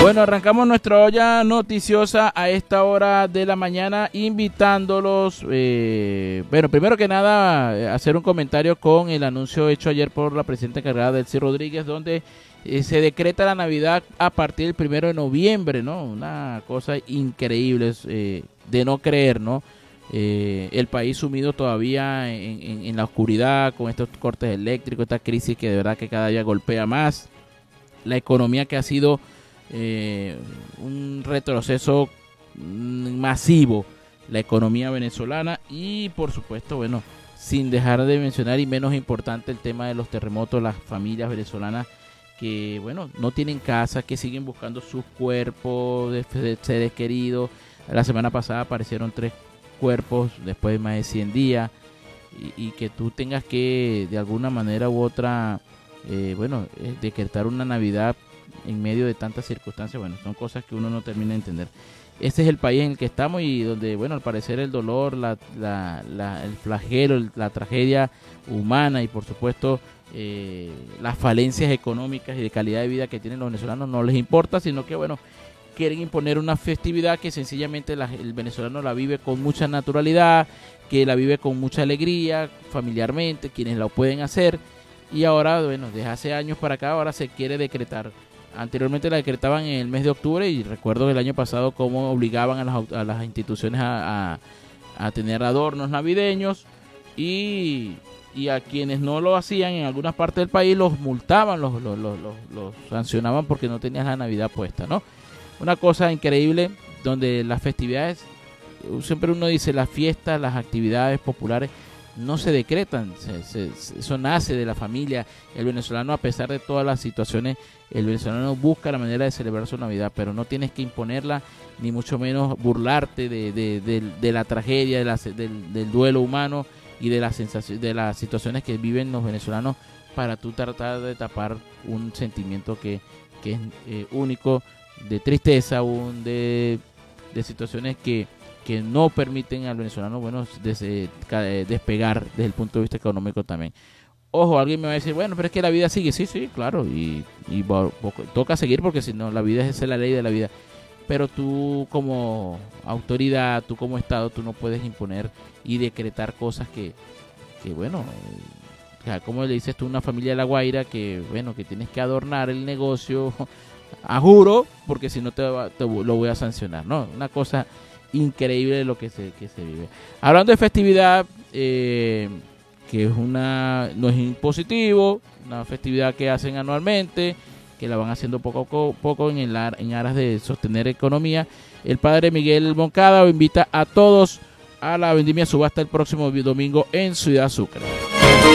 Bueno, arrancamos nuestra olla noticiosa a esta hora de la mañana, invitándolos, bueno, primero que nada, hacer un comentario con el anuncio hecho ayer por la presidenta encargada, Delcy Rodríguez, donde se decreta la Navidad a partir del 1 de noviembre, ¿no? Una cosa increíble, de no creer, ¿no? El país sumido todavía en la oscuridad, con estos cortes eléctricos, esta crisis que de verdad que cada día golpea más, la economía que ha sido un retroceso masivo, la economía venezolana, y por supuesto, bueno, sin dejar de mencionar y menos importante el tema de los terremotos, las familias venezolanas que, bueno, no tienen casa, que siguen buscando sus cuerpos de seres queridos. La semana pasada aparecieron 3 cuerpos después de más de 100 días y que tú tengas que de alguna manera u otra decretar una Navidad en medio de tantas circunstancias. Bueno, son cosas que uno no termina de entender. Este es el país en el que estamos y donde, bueno, al parecer el dolor, el flagelo, la tragedia humana y por supuesto las falencias económicas y de calidad de vida que tienen los venezolanos no les importa, sino que, bueno, quieren imponer una festividad que sencillamente el venezolano la vive con mucha naturalidad, que la vive con mucha alegría, familiarmente, quienes lo pueden hacer. Y ahora, bueno, desde hace años para acá, ahora se quiere decretar. Anteriormente la decretaban en el mes de octubre y recuerdo el año pasado cómo obligaban a las instituciones a tener adornos navideños y a quienes no lo hacían en algunas partes del país los multaban, los sancionaban porque no tenían la Navidad puesta, ¿no? Una cosa increíble donde las festividades, siempre uno dice, las fiestas, las actividades populares no se decretan, eso nace de la familia. El venezolano, a pesar de todas las situaciones, el venezolano busca la manera de celebrar su Navidad, pero no tienes que imponerla, ni mucho menos burlarte de la tragedia, del duelo humano y de las situaciones que viven los venezolanos para tú tratar de tapar un sentimiento que es único, de tristeza, de situaciones que no permiten al venezolano, bueno, despegar desde el punto de vista económico también. Ojo, alguien me va a decir, bueno, pero es que la vida sigue. Sí, claro, y toca seguir porque si no, la vida es la ley de la vida. Pero tú como autoridad, tú como Estado, tú no puedes imponer y decretar cosas que bueno, o sea, como le dices tú a una familia de La Guaira que, bueno, que tienes que adornar el negocio a juro, porque si no lo voy a sancionar, ¿no? Una cosa increíble lo que se vive. Hablando de festividad, que no es impositivo, una festividad que hacen anualmente, que la van haciendo poco a poco en aras de sostener economía. El padre Miguel Moncada invita a todos a la vendimia subasta el próximo domingo en Ciudad Sucre.